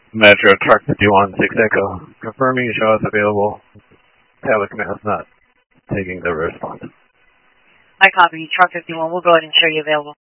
Metro Truck 51, 6 Echo. Confirming show us available. Tablet command is not taking the response. I copy. Truck 51, we'll go ahead and show you available.